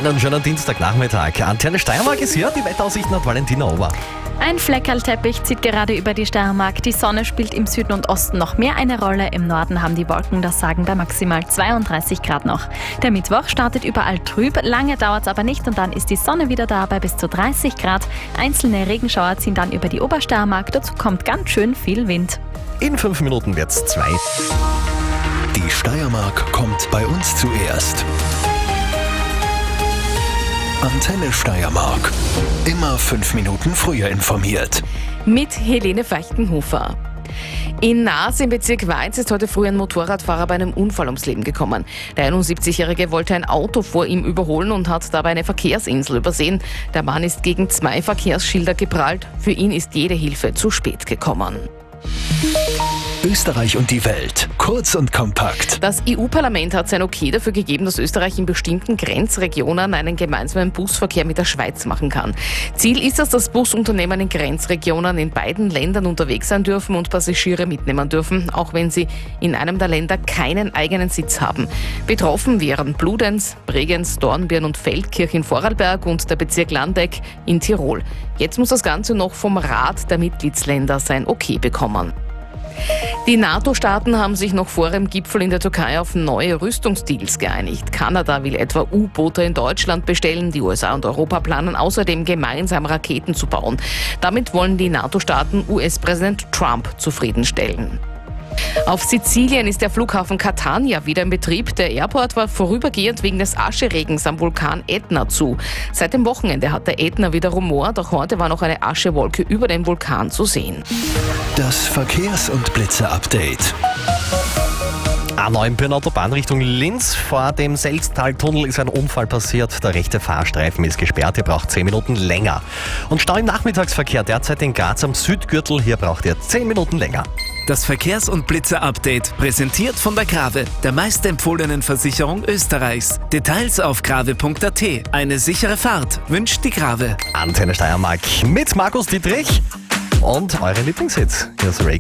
Einen schönen Dienstagnachmittag. Antenne Steiermark ist hier, die Wetteraussichten hat Valentina Ober. Ein Fleckerlteppich zieht gerade über die Steiermark. Die Sonne spielt im Süden und Osten noch mehr eine Rolle. Im Norden haben die Wolken das Sagen bei maximal 32 Grad noch. Der Mittwoch startet überall trüb, lange dauert es aber nicht und dann ist die Sonne wieder da bei bis zu 30 Grad. Einzelne Regenschauer ziehen dann über die Obersteiermark. Dazu kommt ganz schön viel Wind. In 5 Minuten wird's 2. Die Steiermark kommt bei uns zuerst. Antenne Steiermark. Immer 5 Minuten früher informiert. Mit Helene Feichtenhofer. In Naas im Bezirk Weiz ist heute früh ein Motorradfahrer bei einem Unfall ums Leben gekommen. Der 71-Jährige wollte ein Auto vor ihm überholen und hat dabei eine Verkehrsinsel übersehen. Der Mann ist gegen 2 Verkehrsschilder geprallt. Für ihn ist jede Hilfe zu spät gekommen. Österreich und die Welt. Kurz und kompakt. Das EU-Parlament hat sein Okay dafür gegeben, dass Österreich in bestimmten Grenzregionen einen gemeinsamen Busverkehr mit der Schweiz machen kann. Ziel ist es, dass Busunternehmen in Grenzregionen in beiden Ländern unterwegs sein dürfen und Passagiere mitnehmen dürfen, auch wenn sie in einem der Länder keinen eigenen Sitz haben. Betroffen wären Bludenz, Bregenz, Dornbirn und Feldkirch in Vorarlberg und der Bezirk Landeck in Tirol. Jetzt muss das Ganze noch vom Rat der Mitgliedsländer sein Okay bekommen. Die NATO-Staaten haben sich noch vor dem Gipfel in der Türkei auf neue Rüstungsdeals geeinigt. Kanada will etwa U-Boote in Deutschland bestellen. Die USA und Europa planen außerdem gemeinsam Raketen zu bauen. Damit wollen die NATO-Staaten US-Präsident Trump zufriedenstellen. Auf Sizilien ist der Flughafen Catania wieder in Betrieb. Der Airport war vorübergehend wegen des Ascheregens am Vulkan Ätna zu. Seit dem Wochenende hat der Ätna wieder Rumor, doch heute war noch eine Aschewolke über dem Vulkan zu sehen. Das Verkehrs- und Blitze-Update. A9 Pirna-Autobahn Richtung Linz. Vor dem Selztal-Tunnel ist ein Unfall passiert. Der rechte Fahrstreifen ist gesperrt. Ihr braucht 10 Minuten länger. Und Stau im Nachmittagsverkehr derzeit in Graz am Südgürtel. Hier braucht ihr 10 Minuten länger. Das Verkehrs- und Blitzer-Update, präsentiert von der Grave, der meistempfohlenen Versicherung Österreichs. Details auf grave.at. Eine sichere Fahrt wünscht die Grave. Antenne Steiermark mit Markus Dietrich und eure Lieblingshits. Hier ist Ray